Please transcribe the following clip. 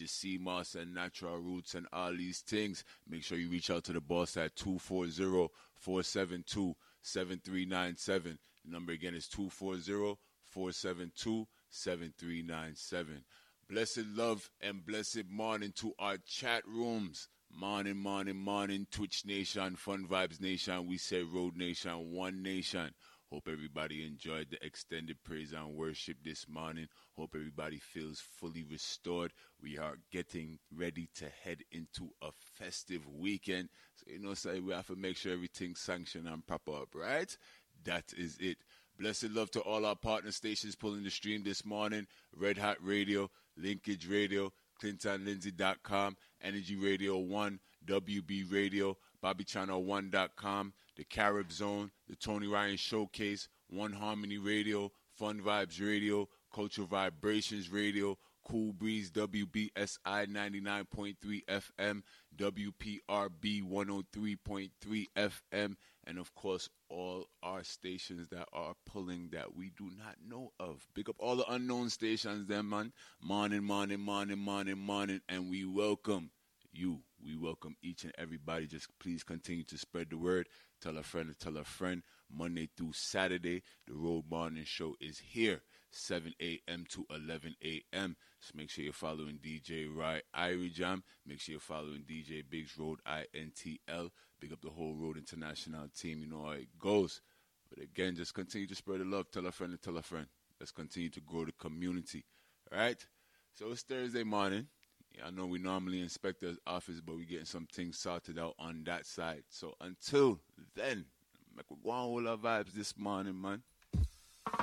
sea moss and natural roots and all these things. Make sure you reach out to the boss at 240-472-7397. The number again is 240-472-7397. Blessed love and blessed morning to our chat rooms. Morning, morning, morning, Twitch Nation, Fun Vibes Nation, We Say Road Nation, One Nation. Hope everybody enjoyed the extended praise and worship this morning. Hope everybody feels fully restored. We are getting ready to head into a festive weekend. So, we have to make sure everything's sanctioned and proper up, right? That is it. Blessed love to all our partner stations pulling the stream this morning. Red Hat Radio, Linkage Radio, ClintonLindsay.com, Energy Radio 1, WB Radio, BobbyChannel1.com, The Carib Zone, The Tony Ryan Showcase, One Harmony Radio, Fun Vibes Radio, Cultural Vibrations Radio, Cool Breeze WBSI 99.3 FM, WPRB 103.3 FM, and of course all our stations that are pulling that we do not know of. Big up all the unknown stations there, man. Morning, morning, morning, morning, morning, and we welcome you. We welcome each and everybody. Just please continue to spread the word. Tell a friend to tell a friend. Monday through Saturday, the Road Morning Show is here, 7 a.m. to 11 a.m. So make sure you're following DJ Rye Irie Jam. Make sure you're following DJ Biggs Road INTL. Big up the whole Road International team. You know how it goes. But again, just continue to spread the love. Tell a friend to tell a friend. Let's continue to grow the community. All right? So it's Thursday morning. I know we normally inspect the office, but we're getting some things sorted out on that side. So until then, make we go on all our vibes this morning, man.